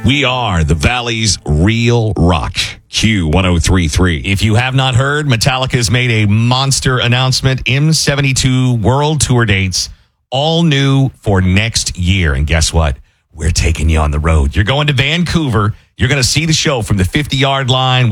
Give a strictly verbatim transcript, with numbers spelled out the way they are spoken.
We are the Valley's real rock. Q one oh three point three. If you have not heard, Metallica has made a monster announcement. M seventy-two World Tour dates, all new for next year. And guess what? We're taking you on the road. You're going to Vancouver. You're going to see the show from the fifty-yard line.